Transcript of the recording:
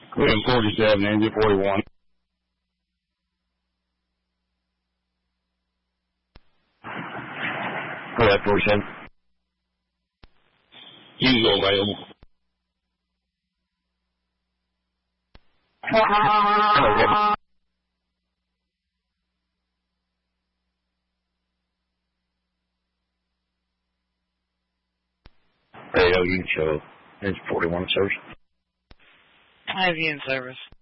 Cleveland 47, engine 41. Go ahead, 47. Hugo available. Okay. Radio, you can show engine 41 service. I have you in service.